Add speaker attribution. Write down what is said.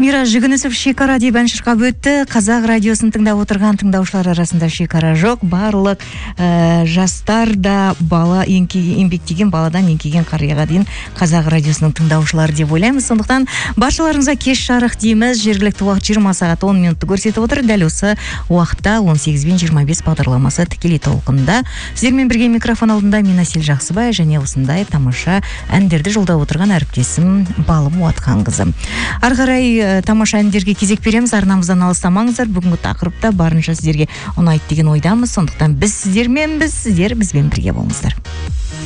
Speaker 1: Мира Жүгінісов шекара деп ән шырқап өтті. Қазақ радиосын тыңдап отырған тыңдаушылар арасында шекара жоқ. Барлық жастар да бала еңбектеген баладан еңкейген қарияға дейін Қазақ радиосының тыңдаушылары деп ойлаймыз. Сондықтан баршаларыңызға кеш жарық дейміз. Жергілікті уақыт 20 сағат 10 минутты көрсетіп отыр. Дәл осы уақытта 18 бен 25 бағдарламасы тікелей толқында. Сіздермен бірге микрофон алдында мен Әсел Жақсыбай және осындай тамаша әндерді жолдап отырған әріптесім Балым Уатқанқызы. Ары қарай тамаша әндерге кезек береміз. Арнамыздан алыстамаңыздар. Бүгінгі тақырыпта барынша сіздерге ұнайды деген ойдамыз. Сондықтан біз сіздермен, сіздер бізбен бірге болыңыздар.